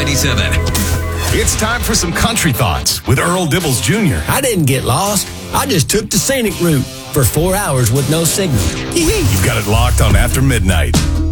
97. It's time for some country thoughts with Earl Dibbles Jr. I didn't get lost. I just took the scenic route for 4 hours with no signal. You've got it locked on After Midnight.